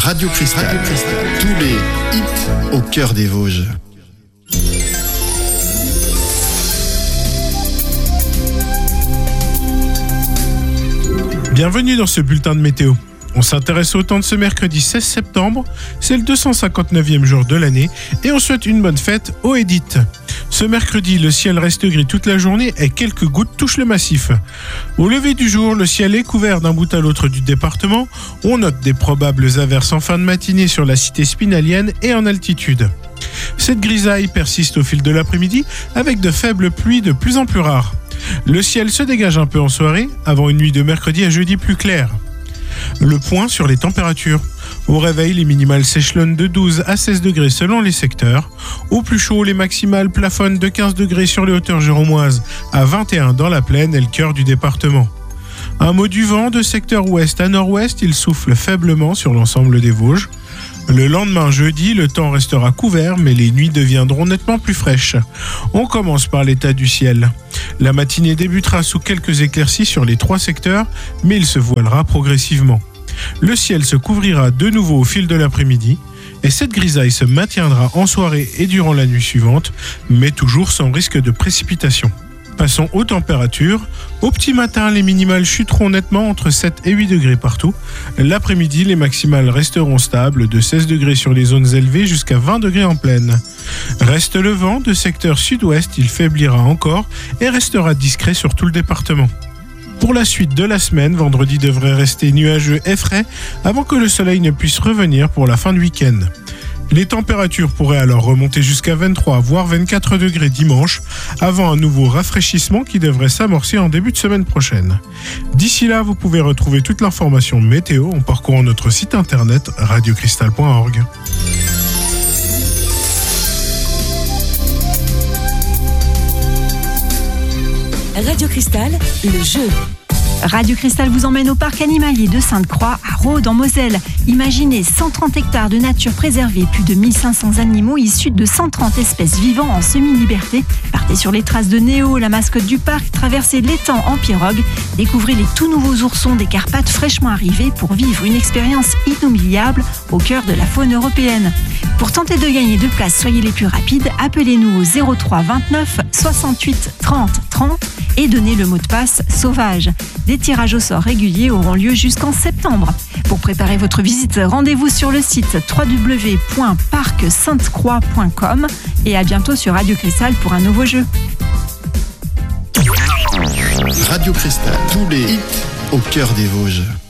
Radio Cristal. Tous les hits au cœur des Vosges. Bienvenue dans ce bulletin de météo. On s'intéresse au temps de ce mercredi 16 septembre, c'est le 259e jour de l'année et on souhaite une bonne fête aux Édith. Ce mercredi, le ciel reste gris toute la journée et quelques gouttes touchent le massif. Au lever du jour, le ciel est couvert d'un bout à l'autre du département. On note des probables averses en fin de matinée sur la cité spinalienne et en altitude. Cette grisaille persiste au fil de l'après-midi avec de faibles pluies de plus en plus rares. Le ciel se dégage un peu en soirée avant une nuit de mercredi à jeudi plus claire. Le point sur les températures. Au réveil, les minimales s'échelonnent de 12 à 16 degrés selon les secteurs. Au plus chaud, les maximales plafonnent de 15 degrés sur les hauteurs géromoises à 21 dans la plaine et le cœur du département. Un mot du vent de secteur ouest à nord-ouest, il souffle faiblement sur l'ensemble des Vosges. Le lendemain jeudi, le temps restera couvert, mais les nuits deviendront nettement plus fraîches. On commence par l'état du ciel. La matinée débutera sous quelques éclaircies sur les 3 secteurs, mais il se voilera progressivement. Le ciel se couvrira de nouveau au fil de l'après-midi, et cette grisaille se maintiendra en soirée et durant la nuit suivante, mais toujours sans risque de précipitation. Passons aux températures. Au petit matin, les minimales chuteront nettement entre 7 et 8 degrés partout. L'après-midi, les maximales resteront stables de 16 degrés sur les zones élevées jusqu'à 20 degrés en plaine. Reste le vent de secteur sud-ouest, il faiblira encore et restera discret sur tout le département. Pour la suite de la semaine, vendredi devrait rester nuageux et frais avant que le soleil ne puisse revenir pour la fin de week-end. Les températures pourraient alors remonter jusqu'à 23 voire 24 degrés dimanche, avant un nouveau rafraîchissement qui devrait s'amorcer en début de semaine prochaine. D'ici là, vous pouvez retrouver toute l'information météo en parcourant notre site internet radiocristal.org. Radio Cristal, le jeu. Radio Cristal vous emmène au parc animalier de Sainte-Croix à Rhodes en Moselle. Imaginez 130 hectares de nature préservée, plus de 1500 animaux issus de 130 espèces vivant en semi-liberté. Partez sur les traces de Néo, la mascotte du parc, traversez l'étang en pirogue, découvrez les tout nouveaux oursons des Carpates fraîchement arrivés pour vivre une expérience inoubliable au cœur de la faune européenne. Pour tenter de gagner 2 places, soyez les plus rapides, appelez-nous au 03 29 68 30 30 et donnez le mot de passe sauvage. Des tirages au sort réguliers auront lieu jusqu'en septembre. Pour préparer votre visite, rendez-vous sur le site www.parcsaintecroix.com et à bientôt sur Radio Cristal pour un nouveau jeu. Radio Cristal, tous les hits au cœur des Vosges.